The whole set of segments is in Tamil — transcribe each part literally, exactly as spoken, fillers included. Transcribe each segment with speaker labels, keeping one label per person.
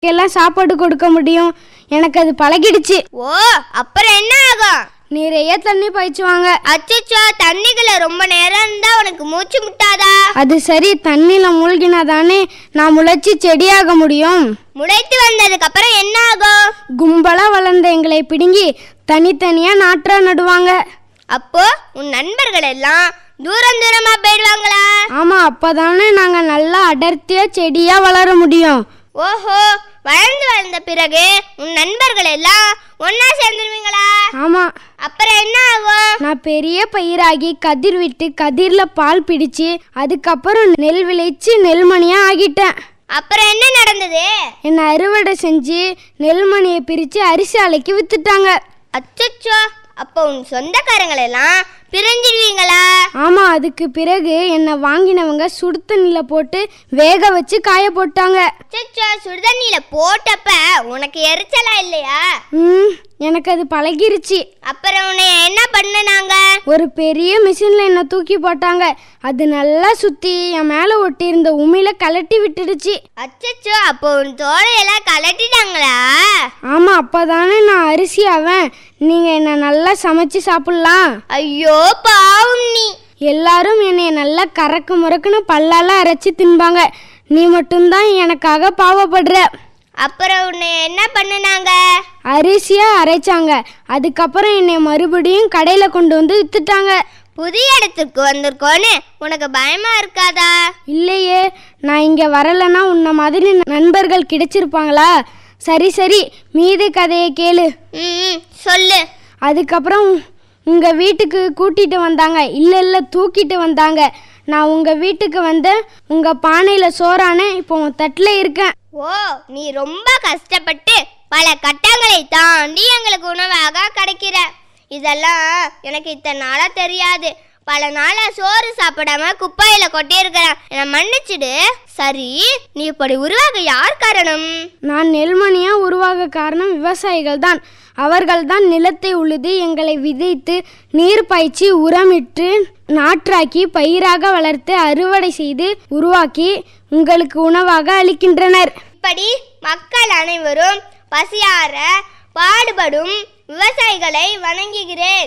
Speaker 1: எல்லாம் சாப்பாடு கொடுக்க முடியும். எனக்கு அது பழகிடுச்சு.
Speaker 2: ஓ, அப்புறம் என்ன ஆகும்?
Speaker 1: நிறைய தண்ணி பாய்ச்சுவாங்க.
Speaker 2: அச்சச்சோ, தண்ணிக்குள்ள ரொம்ப நேரம் இருந்தா உனக்கு மூச்சு முட்டாதா?
Speaker 1: அது சரி, தண்ணியில மூழ்கினாதானே நான் முளைச்சி செடியாக முடியும்.
Speaker 2: முளைத்து வந்ததுக்கு அப்புறம் என்ன ஆகும்?
Speaker 1: கும்பலா வளர்ந்த எங்களை பிடுங்கி தனித்தனியா நாற்றா நடுவாங்க.
Speaker 2: அப்போ உன் நண்பர்கள் எல்லாம் தூரம் தூரமா போயிடுவாங்களா?
Speaker 1: ஆமா, அப்பதானே நாங்க நல்லா அடர்த்தியா செடியா வளர முடியும்.
Speaker 2: ஓஹோ, வளர்ந்து வளர்ந்த பிறகு உன் நண்பர்கள் எல்லாம் ஒன்னா சேர்ந்துருவீங்களா?
Speaker 1: ஆமா.
Speaker 2: அப்புறம் என்ன ஆகும்?
Speaker 1: நான் பெரிய பயிராகி கதிர் விட்டு கதிர்ல பால் பிடிச்சு அதுக்கப்புறம் நெல் விளைச்சு நெல்மணியா ஆகிட்டேன்.
Speaker 2: அப்புறம் என்ன நடந்தது?
Speaker 1: என்னை அறுவடை செஞ்சு நெல்மணியை பிரிச்சு அரிசி ஆலைக்கு வித்துட்டாங்க.
Speaker 2: அச்சச்சோ, அப்போ உன் சொந்தக்காரங்கள் எல்லாம் பிரிஞ்சிடுவீங்களா?
Speaker 1: ஆமா, அதுக்கு பிறகு என்னை வாங்கினவங்க சுடுதண்ணில போட்டு வேக வச்சு காய போட்டாங்க.
Speaker 2: அச்சச்சோ, சுடுதண்ணில போட்டப்ப உனக்கு எரிச்சலா இல்லையா?
Speaker 1: ம் எனக்கு அது பழகிருச்சு.
Speaker 2: அப்புறம் உன்னை என்ன பண்ணனாங்க?
Speaker 1: ஒரு பெரிய மிஷின்ல என்ன தூக்கி போட்டாங்க. அது நல்லா சுத்தி என் மேல ஒட்டி இருந்த உமியில கலட்டி விட்டுடுச்சு.
Speaker 2: அச்சச்சோ, அப்போ உன் தோலையெல்லாம் கலட்டிட்டாங்களா?
Speaker 1: ஆமா, அப்பதானே நான் அரிசி ஆவேன். நீங்க என்ன நல்லா சமைச்சு சாப்பிடலாம்.
Speaker 2: ஐயோ பாவம் நீ.
Speaker 1: எல்லாரும் என்னை நல்லா கறக்கு முறக்குன்னு பல்லால அரைச்சி தின்பாங்க. நீ மட்டும்தான் எனக்காக பாவப்படுற.
Speaker 2: அப்புறம் உன்னை என்ன பண்ணனாங்க?
Speaker 1: அரிசியா அரைச்சாங்க. அதுக்கப்புறம் என்னை மறுபடியும் கடையில கொண்டு வந்து வித்துட்டாங்க.
Speaker 2: புதிய இடத்துக்கு வந்திருக்கோன்னு உனக்கு பயமா இருக்காதா?
Speaker 1: இல்லையே, நான் இங்க வரலன்னா உன்ன மாதிரி நண்பர்கள் கிடைச்சிருப்பாங்களா? சரி சரி, மீதி கதையை கேளு.
Speaker 2: ம், சொல்லு.
Speaker 1: அதுக்கப்புறம் உங்க வீட்டுக்கு கூட்டிட்டு வந்தாங்க. இல்ல இல்ல தூக்கிட்டு வந்தாங்க. நான் உங்க வீட்டுக்கு வந்து உங்க பானையில சோறானே இப்போ உன் தட்டுல இருக்கேன்.
Speaker 2: ஓ, நீ ரொம்ப கஷ்டப்பட்டு பல கட்டங்களை தாண்டி எங்களுக்கு உணவாக கிடைக்கிற. இதெல்லாம் எனக்கு இத்தனை நாளா தெரியாது. பல நாளா சோறு சாப்பிடாம குப்பையில கொட்டி இருக்கிறேன். என்னை மன்னிச்சுடு. சரி, நீ இப்படி உருவாக யார் காரணம்?
Speaker 1: நான் நெல்மணியா உருவாக காரணம் விவசாயிகள் தான். அவர்கள் தான் நிலத்தை உழுது எங்களை விதைத்து நீர் பாய்ச்சி உரமிட்டு நாற்றாக்கி பயிராக வளர்த்து அறுவடை செய்து உருவாக்கி உங்களுக்கு உணவாக அளிக்கின்றனர்.
Speaker 2: இப்படி மக்கள் அனைவரும் பசியார பாடுபடும் விவசாயிகளை வணங்குகிறேன்.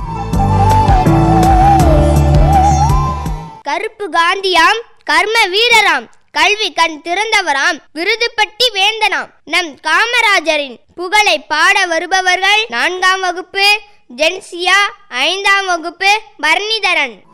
Speaker 2: கருப்பு காந்தியாம், கர்ம வீரராம், கல்வி கண் திறந்தவராம், விருதுப்பட்டி வேந்தனாம், நம் காமராஜரின் புகழை பாட வருபவர்கள் நான்காம் வகுப்பு ஜென்சியா, ஐந்தாம் வகுப்பு பரணிதரன்.